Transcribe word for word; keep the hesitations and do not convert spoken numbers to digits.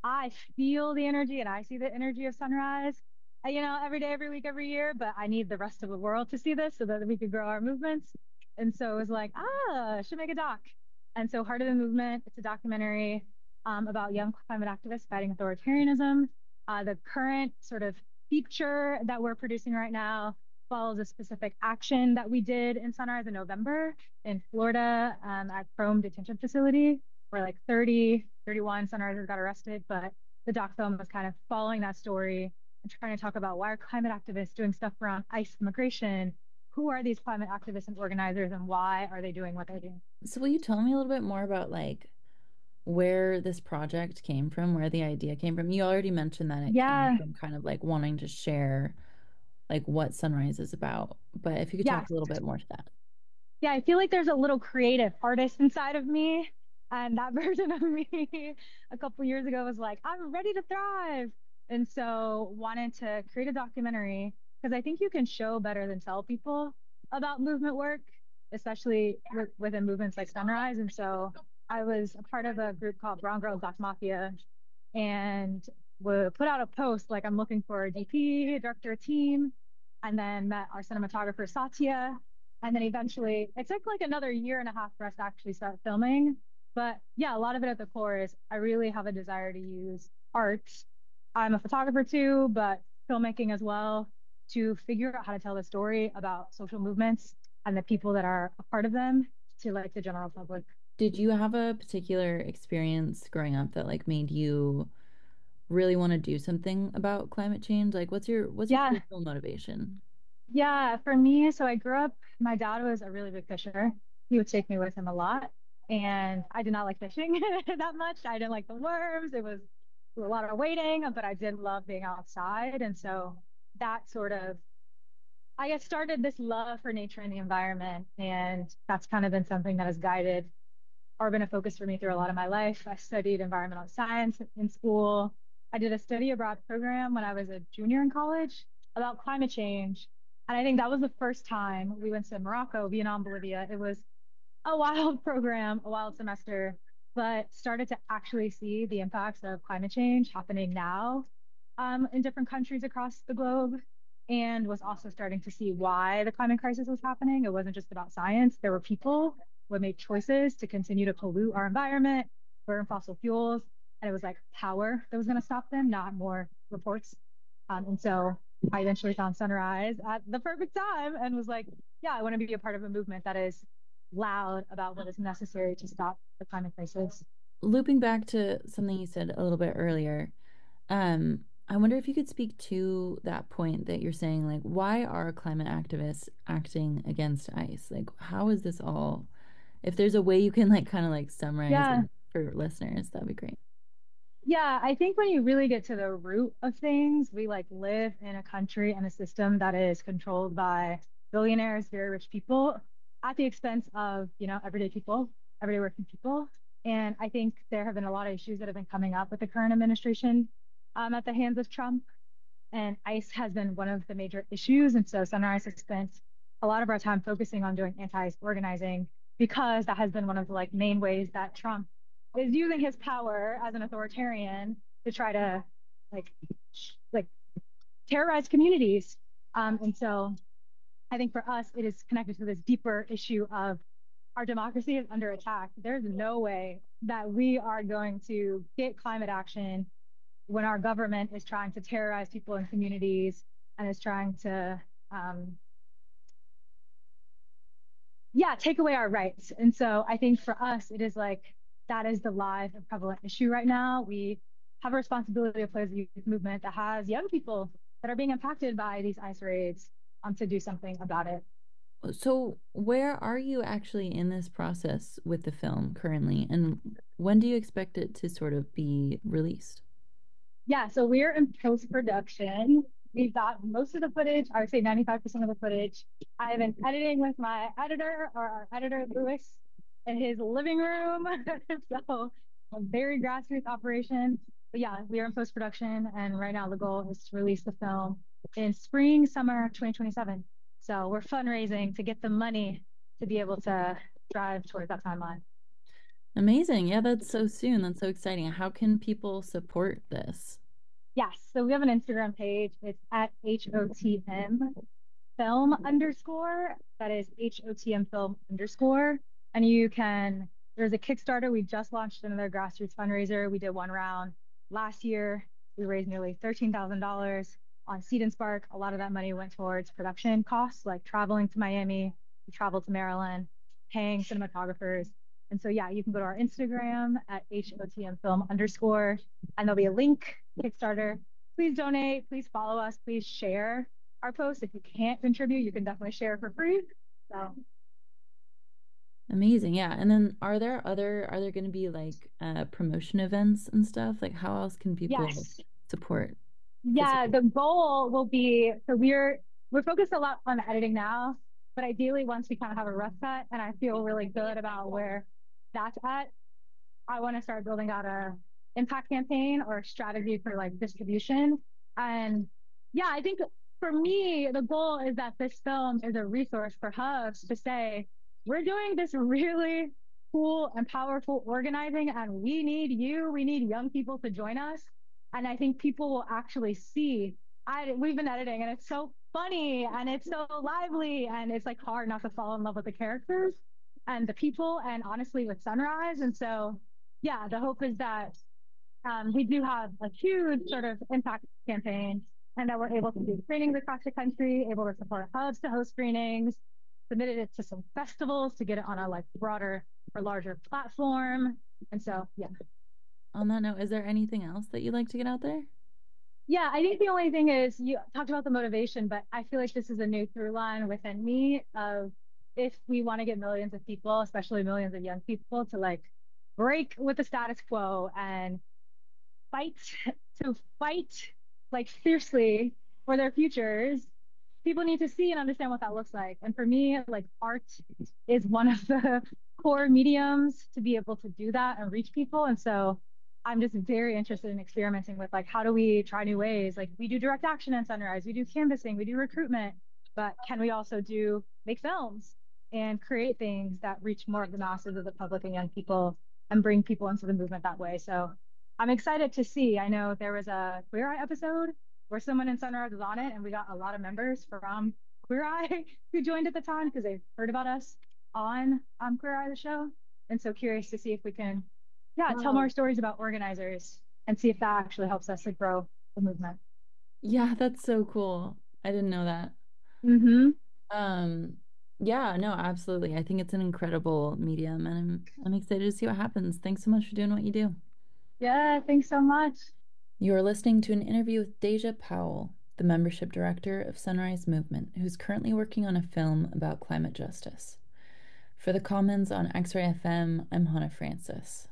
I feel the energy and I see the energy of sunrise, uh, you know, every day, every week, every year, but I need the rest of the world to see this so that we could grow our movements. And so it was like, ah, I should make a doc. And so Heart of the Movement, it's a documentary um, about young climate activists fighting authoritarianism. Uh, the current sort of feature that we're producing right now follows a specific action that we did in Sunrise in November in Florida um, at Chrome Detention Facility, where like thirty, thirty-one Sunrisers got arrested. But the doc film was kind of following that story and trying to talk about why are climate activists doing stuff around ICE immigration? Who are these climate activists and organizers, and why are they doing what they're doing? So will you tell me a little bit more about like where this project came from, where the idea came from? You already mentioned that it came Yeah, from kind of like wanting to share like what Sunrise is about, but if you could yeah, talk a little bit more to that. yeah. I feel like there's a little creative artist inside of me, and that version of me a couple years ago was like, I'm ready to thrive, and so wanted to create a documentary because I think you can show better than tell people about movement work, especially with, within movements like Sunrise. And so I was a part of a group called Brown Girls Doc Mafia, and would put out a post like I'm looking for a D P, director, team, and then met our cinematographer Satya. And then eventually it took like another year and a half for us to actually start filming. But yeah, a lot of it at the core is I really have a desire to use art. I'm a photographer too, but filmmaking as well to figure out how to tell the story about social movements and the people that are a part of them to like the general public. Did you have a particular experience growing up that like made you really want to do something about climate change? Like what's your what's your Yeah, personal motivation? yeah, for me, so I grew up, my dad was a really big fisher. He would take me with him a lot. And I did not like fishing that much. I didn't like the worms. It was a lot of waiting, but I did love being outside. And so that sort of, I guess, started this love for nature and the environment. And that's kind of been something that has guided or been a focus for me through a lot of my life. I studied environmental science in school. I did a study abroad program when I was a junior in college about climate change. And I think that was the first time we went to Morocco, Vietnam, Bolivia. It was a wild program, a wild semester, but started to actually see the impacts of climate change happening now um, in different countries across the globe. And was also starting to see why the climate crisis was happening. It wasn't just about science. There were people who made choices to continue to pollute our environment, burn fossil fuels. And it was like power that was going to stop them, not more reports. Um, and so I eventually found Sunrise at the perfect time and was like, yeah, I want to be a part of a movement that is loud about what is necessary to stop the climate crisis. Looping back to something you said a little bit earlier, um, I wonder if you could speak to that point that you're saying, like, why are climate activists acting against ICE? Like, how is this all? If there's a way you can like kind of like summarize Yeah, it for listeners, that'd be great. yeah, I think when you really get to the root of things, we like live in a country and a system that is controlled by billionaires, very rich people at the expense of, you know, everyday people, everyday working people. And I think there have been a lot of issues that have been coming up with the current administration um, at the hands of Trump. And ICE has been one of the major issues. And so Sunrise has spent a lot of our time focusing on doing anti-ICE organizing because that has been one of the like main ways that Trump is using his power as an authoritarian to try to like like terrorize communities. Um, and so I think for us, it is connected to this deeper issue of our democracy is under attack. There's no way that we are going to get climate action when our government is trying to terrorize people in communities and is trying to um, yeah, take away our rights. And so I think for us, it is like that is the live and prevalent issue right now. We have a responsibility to play as a youth movement that has young people that are being impacted by these ICE raids um, to do something about it. So, where are you actually in this process with the film currently, and when do you expect it to sort of be released? Yeah, so we're in post production. We've got most of the footage, I would say ninety-five percent of the footage. I've been editing with my editor or our editor, Lewis, in his living room. So a very grassroots operation. But yeah, we are in post production. And right now the goal is to release the film in spring, summer twenty twenty-seven. So we're fundraising to get the money to be able to drive towards that timeline. Amazing. Yeah, that's so soon. That's so exciting. How can people support this? Yes, so we have an Instagram page. It's at H O T M film underscore. That is H O T M film underscore. And you can, there's a Kickstarter. We just launched another grassroots fundraiser. We did one round last year. We raised nearly thirteen thousand dollars on Seed and Spark. A lot of that money went towards production costs, like traveling to Miami, we traveled to Maryland, paying cinematographers. And so, yeah, you can go to our Instagram at H O T M film underscore, and there'll be a link, Kickstarter. Please donate. Please follow us. Please share our posts. If you can't contribute, you can definitely share for free. So Amazing. Yeah. And then are there other, are there going to be like uh, promotion events and stuff? Like how else can people yes, support yeah, facilitate? the goal will be, so we're we're focused a lot on editing now, but ideally once we kind of have a rough cut and I feel really good about where that's at, I want to start building out a impact campaign or strategy for like distribution. And yeah, I think for me, the goal is that this film is a resource for hubs to say, we're doing this really cool and powerful organizing, and we need you. We need young people to join us. And I think people will actually see. I we've been editing, and it's so funny and it's so lively, and it's like hard not to fall in love with the characters and the people, and honestly with Sunrise. And so yeah, the hope is that um, we do have a huge sort of impact campaign, and that we're able to do screenings across the country, able to support hubs to host screenings, submitted it to some festivals to get it on a like broader or larger platform. And so, yeah. On that note, is there anything else that you'd like to get out there? Yeah, I think the only thing is you talked about the motivation, but I feel like this is a new through line within me of if we want to get millions of people, especially millions of young people, to like break with the status quo and fight to fight like fiercely for their futures, people need to see and understand what that looks like. And for me, like art is one of the core mediums to be able to do that and reach people. And so I'm just very interested in experimenting with like how do we try new ways? Like we do direct action in Sunrise, we do canvassing, we do recruitment, but can we also do make films and create things that reach more of the masses of the public and young people and bring people into the movement that way? So I'm excited to see. I know there was a Queer Eye episode where someone in Sunrise was on it, and we got a lot of members from Queer Eye who joined at the time because they heard about us on um, Queer Eye, the show. And so curious to see if we can, yeah, tell more stories about organizers and see if that actually helps us to grow the movement. Yeah, that's so cool. I didn't know that. Mm-hmm. Um, yeah, no, absolutely. I think it's an incredible medium and I'm I'm excited to see what happens. Thanks so much for doing what you do. Yeah, thanks so much. You are listening to an interview with Deja Powell, the membership director of Sunrise Movement, who's currently working on a film about climate justice. For the Commons on X-Ray F M, I'm Hannah Francis.